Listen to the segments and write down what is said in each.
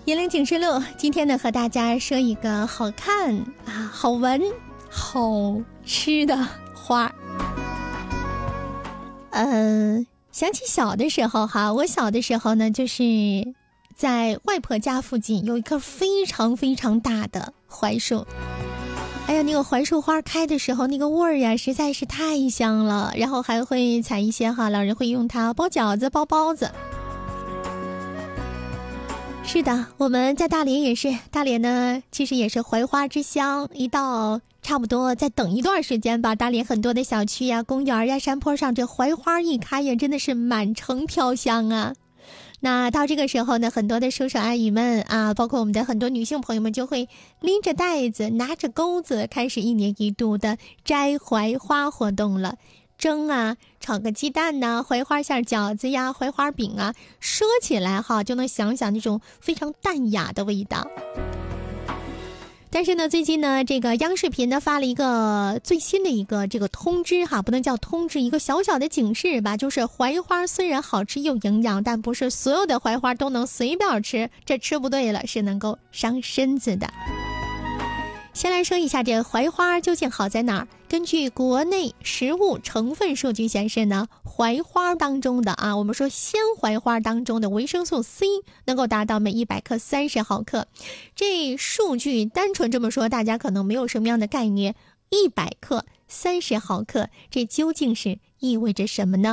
银铃警示录，今天呢和大家说一个好看好闻好吃的花。想起小的时候我小的时候呢，就是在外婆家附近有一棵非常非常大的槐树。哎呀，那个槐树花开的时候，那个味儿呀实在是太香了，然后还会采一些老人会用它包饺子包包子。是的，我们在大连也是，大连呢其实也是槐花之乡，一到差不多再等一段时间吧，大连很多的小区呀、公园呀、山坡上，这槐花一开呀，真的是满城飘香啊。那到这个时候呢，很多的叔叔阿姨们包括我们的很多女性朋友们就会拎着袋子拿着钩子，开始一年一度的摘槐花活动了。蒸炒个鸡蛋槐花馅饺子呀，槐花饼说起来就能想想那种非常淡雅的味道。但是呢，最近呢，这个央视频呢发了一个最新的一个这个通知不能叫通知，一个小小的警示吧，就是槐花虽然好吃又营养，但不是所有的槐花都能随便吃，这吃不对了是能够伤身子的。先来说一下这槐花究竟好在哪儿？根据国内食物成分数据显示呢，槐花当中的我们说鲜槐花当中的维生素 C 能够达到每100克30毫克。这数据单纯这么说，大家可能没有什么样的概念，100克30毫克，这究竟是意味着什么呢？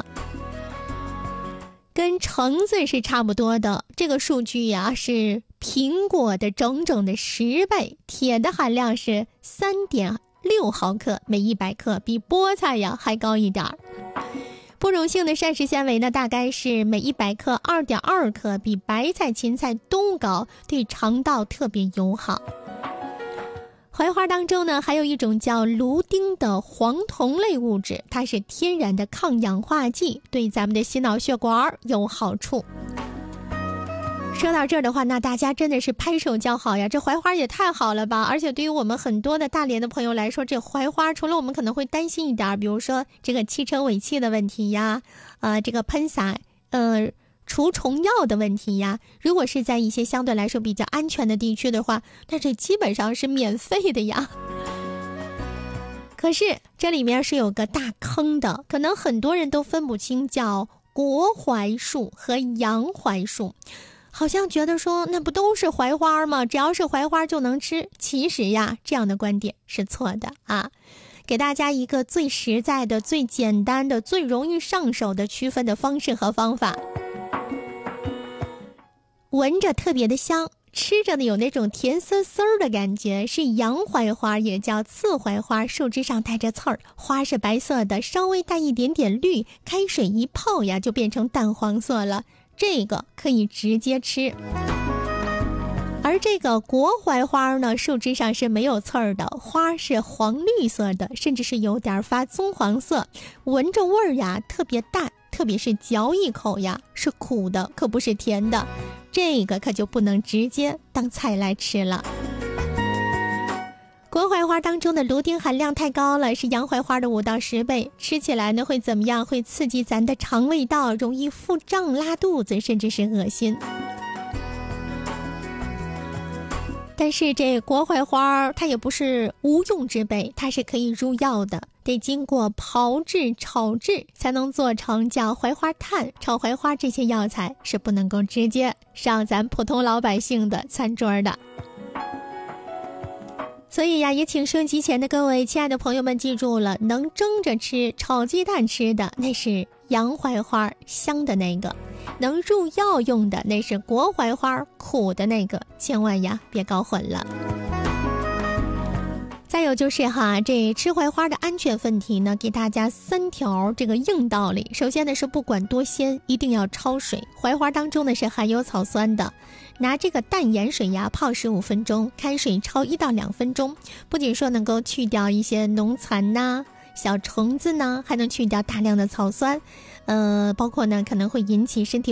跟橙子是差不多的，这个数据是苹果的整整的10倍，铁的含量是 3.6 毫克每100克，比菠菜还高一点。不溶性的膳食纤维呢，大概是每100克 2.2 克，比白菜芹菜都高，对肠道特别友好。槐花当中呢，还有一种叫芦丁的黄酮类物质，它是天然的抗氧化剂，对咱们的心脑血管有好处。说到这儿的话，那大家真的是拍手叫好呀，这槐花也太好了吧。而且对于我们很多的大连的朋友来说，这槐花除了我们可能会担心一点，比如说这个汽车尾气的问题呀，这个喷洒除虫药的问题呀，如果是在一些相对来说比较安全的地区的话，那这基本上是免费的呀。可是这里面是有个大坑的，可能很多人都分不清叫国槐树和洋槐树，好像觉得说那不都是槐花吗？只要是槐花就能吃。其实这样的观点是错的给大家一个最实在的、最简单的、最容易上手的区分的方式和方法。闻着特别的香，吃着呢有那种甜丝丝的感觉，是洋槐花，也叫刺槐花，树枝上带着刺儿，花是白色的，稍微带一点点绿，开水一泡就变成淡黄色了，这个可以直接吃。而这个国槐花呢，树枝上是没有刺儿的，花是黄绿色的，甚至是有点发棕黄色，闻着味儿特别淡，特别是嚼一口是苦的，可不是甜的，这个可就不能直接当菜来吃了。国槐花当中的芦丁含量太高了，是洋槐花的5到10倍，吃起来呢会怎么样？会刺激咱的肠胃道，容易腹胀拉肚子，甚至是恶心。但是这国槐花它也不是无用之辈，它是可以入药的，得经过炮制、炒制才能做成叫槐花炭、炒槐花，这些药材是不能够直接上咱普通老百姓的餐桌的。所以也请收机前的各位亲爱的朋友们记住了，能蒸着吃、炒鸡蛋吃的那是洋槐花，香的那个；能入药用的那是国槐花，苦的那个，千万别搞混了。再有就是这吃槐花的安全问题呢，给大家3条这个硬道理。首先呢是不管多鲜，一定要焯水，槐花当中呢是含有草酸的，拿这个淡盐水泡15分钟，开水焯1到2分钟，不仅说能够去掉一些农残小虫子呢，还能去掉大量的草酸，包括呢可能会引起身体